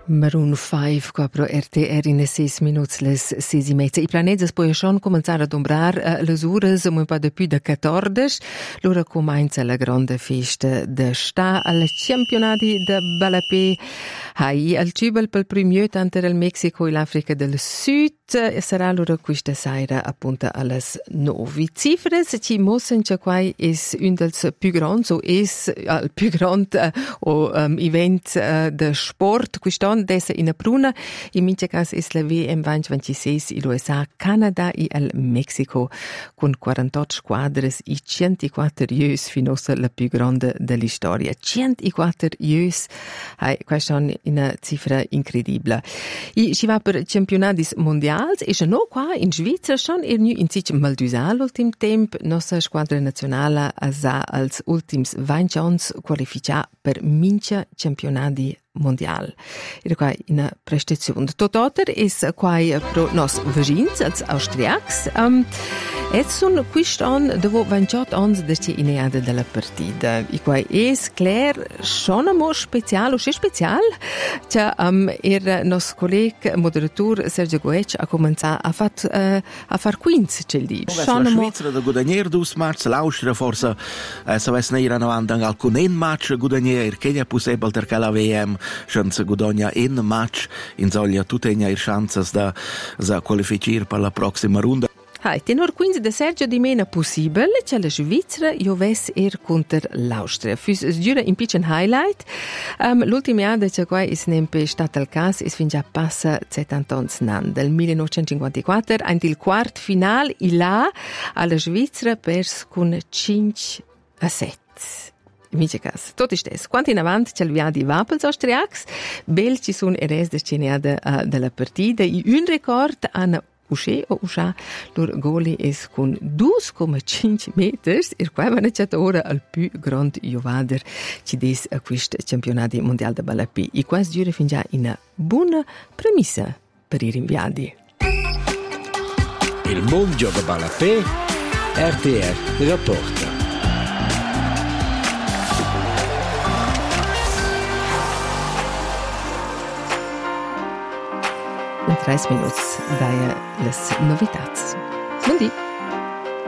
Maroon 5 qua pro RTR in 6 minuts les 6:30. I planets poi schon cominciare ad ombrar les ures un po' de più de 14. L'ora comincia la grande festa de sta al campionati de Balapé. Hai al Cibel pel primo tanto il Messico e l'Africa del Sud. Sarà l'ora questa sera appunto alles 9. Cifres ci mossen che qua is un dels più grands o is al più grand event de sport quest'anno dessa in Pruna. In mince cas is la WM 2026 in USA, Canada e al Mexico con 48 squadres e 104 jös finossa la più grande dell'istoria. 104 jös, quest'anno una cifra incredibile. E si va per campionatis mondials e se no qua in Svizzera schon in sich Maldusal ultim temp nostra squadra nazionale sa als ultims 20 ans qualifica per mince campionati mondial. E qua in prestazione. Tototer is qua pro nos vegins als austriacs. Et sun quist'an dopo 28 ans de ineada della partita. E qua is clar schon amo special o se special che nos colleg moderator Sergio Goetsch a cominciare a far quinz cel di. La Svizzera da guadagnier dus match, l'Austria forse se ves ne irano avanti alcun en match guadagnier, che è possibile perché la VM senza guadagna en match in soglia tutte le chances da qualificare per la prossima ronda. Tenor quindi de Sergio di mena possibile che la Svizzera ioves contro l'Austria. Füs giura in piccin highlight. L'ultima anno che qua is nempe stat al cas is fin già passa 70 ans nan. Del 1954 ant il quart final il là alla Svizzera pers con 5-7. Mice cas. Tot istes. Quanto in avanti c'è il via di Vapels austriacs, bel ci sono i rest della partita. E un record hanno Usce o Uscia, lor goli es con 2,5 meters, e qua vanno c'è ora al più grande jovader ci des a questo campionato mondiale de Balapé. E qua giura fin già una buona premissa per i rinviadi. Il mondo de Balapé, RTR rapporta. In 3 minuts daia les novitats. Buon dì!